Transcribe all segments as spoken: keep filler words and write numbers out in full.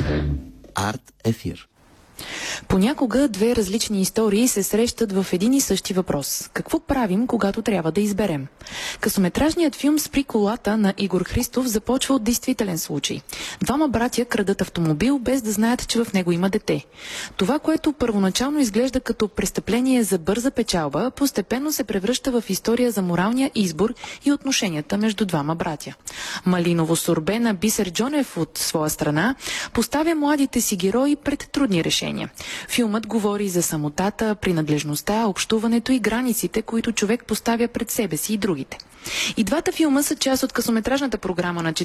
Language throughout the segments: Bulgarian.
Арт ефир. Понякога две различни истории се срещат в един и същи въпрос. Какво правим, когато трябва да изберем? Късометражният филм "Спри колата" на Игор Христов започва от действителен случай. Двама братя крадат автомобил, без да знаят, че в него има дете. Това, което първоначално изглежда като престъпление за бърза печалба, постепенно се превръща в история за моралния избор и отношенията между двама братя. Малиново сорбе на Бисер Джонев от своя страна поставя младите си герои пред трудни решения. Филмът говори за самотата, принадлежността, общуването и границите, които човек поставя пред себе си и другите. И двата филма са част от късометражната програма на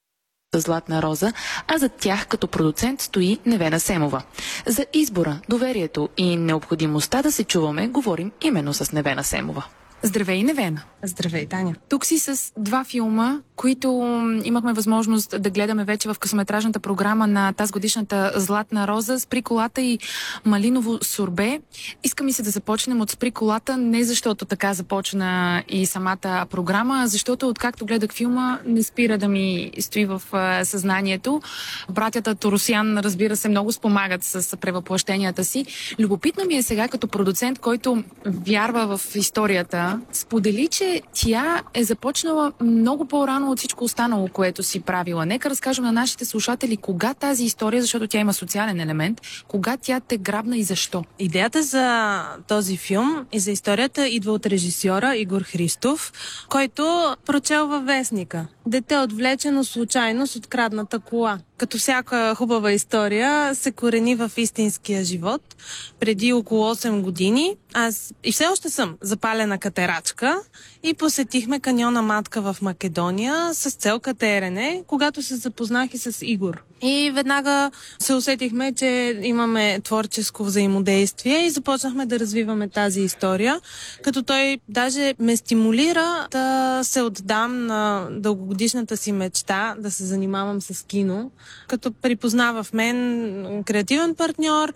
"Златна роза", а за тях като продуцент стои Невена Семова. За избора, доверието и необходимостта да се чуваме говорим именно с Невена Семова. Здравей, Невена! Здравей, Таня! Тук си с два филма, които имахме възможност да гледаме вече в късометражната програма на тази годишната "Златна роза", "Спри колата" и "Малиново сорбе". Иска ми се да започнем от "Спри колата", не защото така започна и самата програма, а защото откакто гледах филма не спира да ми стои в съзнанието. Братята Торосян, разбира се, много спомагат с превъплъщенията си. Любопитно ми е сега като продуцент, който вярва в историята, сподели, че тя е започнала много по-рано от всичко останало, което си правила. Нека разкажем на нашите слушатели кога тази история, защото тя има социален елемент, кога тя те грабна и защо. Идеята за този филм и за историята идва от режисьора Игор Христов, който прочел във вестника: "Дете отвлечено случайно с открадната кола". Като всяка хубава история се корени в истинския живот. Преди около осем години аз и все още съм запалена катерачка и посетихме каньона Матка в Македония с цел катерене, когато се запознах и с Игор. И веднага се усетихме, че имаме творческо взаимодействие и започнахме да развиваме тази история, като той даже ме стимулира да се отдам на дългогодишната си мечта да се занимавам с кино, като припознава в мен креативен партньор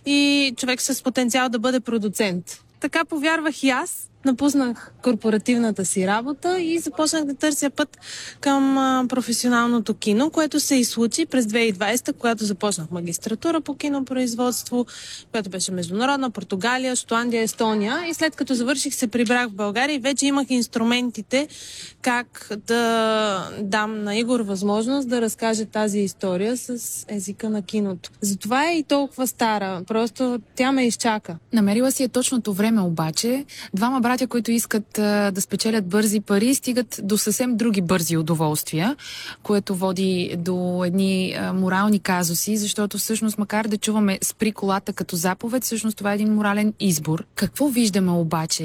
и човек с потенциал да бъде продуцент. Така повярвах и аз. Напуснах корпоративната си работа и започнах да търся път към а, професионалното кино, което се и случи през две хиляди и двадесета, когато започнах магистратура по кинопроизводство, която беше международна, Португалия, Шотландия, Естония. И след като завърших, се прибрах в България и вече имах инструментите как да дам на Игор възможност да разкаже тази история с езика на киното. Затова е и толкова стара. Просто тя ме изчака. Намерила си е точното време обаче. Двама братя, които искат а, да спечелят бързи пари, стигат до съвсем други бързи удоволствия, което води до едни а, морални казуси, защото всъщност, макар да чуваме "Спри колата" като заповед, всъщност това е един морален избор. Какво виждаме обаче